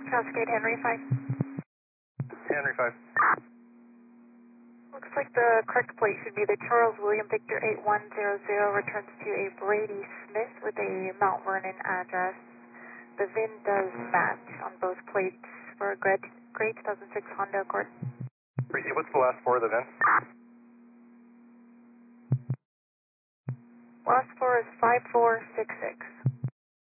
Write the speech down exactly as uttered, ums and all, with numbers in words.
Cascade Henry five. Henry five. Looks like the correct plate should be the Charles William Victor eight one zero zero, returns to a Brady Smith with a Mount Vernon address. The V I N does match on both plates for a Gray, Gray two thousand six Honda Accord. Appreciate. What's the last four of the V I N? Last four is five four six six.